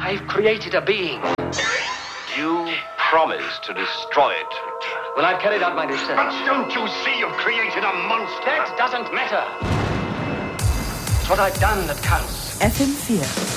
I've created a being. You promised to destroy it. Well, I've carried out my research. But don't you see you've created a monster? That doesn't matter. It's what I've done that counts. FM4